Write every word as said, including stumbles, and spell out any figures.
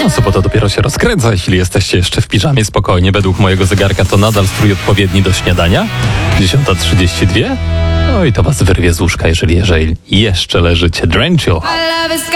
No, sobota dopiero się rozkręca, jeśli jesteście jeszcze w piżamie, spokojnie. Według mojego zegarka to nadal strój odpowiedni do śniadania. dziesiąta trzydzieści dwa. No i to was wyrwie z łóżka, jeżeli, jeżeli jeszcze leżycie. Drench you.